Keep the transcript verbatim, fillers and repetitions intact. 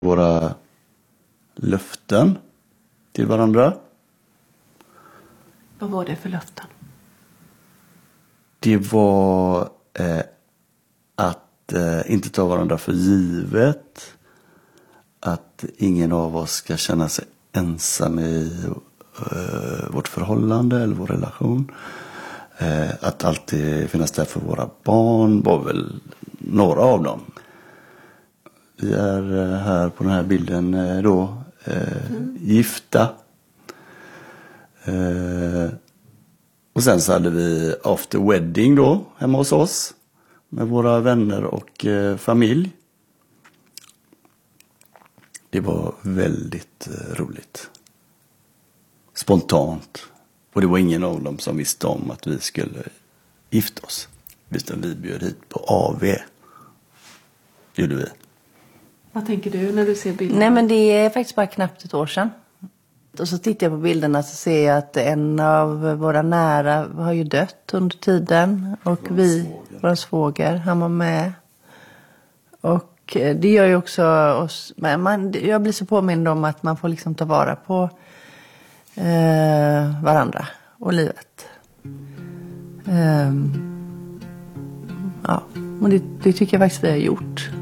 våra löften till varandra. Vad var det för löften? Det var eh, att eh, inte ta varandra för givet. Att ingen av oss ska känna sig ensam i eh, vårt förhållande eller vår relation. Eh, att alltid finnas där för våra barn var väl några av dem. Vi är eh, här på den här bilden eh, då eh, mm. gifta. Eh, och sen så hade vi after wedding då hemma hos oss med våra vänner och eh, familj. Det var väldigt eh, roligt. Spontant. Och det var ingen av dem som visste om att vi skulle gifta oss. Utan vi bjöd hit på A V. Det gjorde vi. Vad tänker du när du ser bilden? Nej, men det är faktiskt bara knappt ett år sedan. Och så tittar jag på bilderna så ser jag att en av våra nära har ju dött under tiden. Och vår vi, svåger. våra svåger, han var med. Och det gör ju också oss, man, jag blir så påmind om att man får liksom ta vara på eh, varandra och livet. Um, ja, och det, det tycker jag faktiskt vi har gjort.